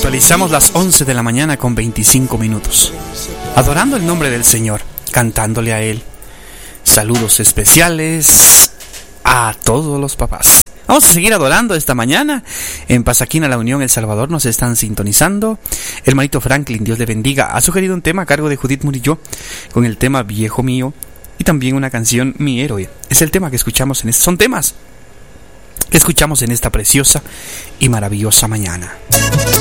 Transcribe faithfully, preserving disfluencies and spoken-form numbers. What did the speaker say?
Actualizamos las once de la mañana con veinticinco minutos. Adorando el nombre del Señor, cantándole a Él. Saludos especiales a todos los papás. Vamos a seguir adorando esta mañana. En Pasaquina, La Unión, El Salvador, nos están sintonizando. El hermanito Franklin, Dios le bendiga, ha sugerido un tema a cargo de Judith Murillo con el tema Viejo Mío y también una canción Mi Héroe. Es el tema que escuchamos en este, son temas que escuchamos en esta preciosa y maravillosa mañana.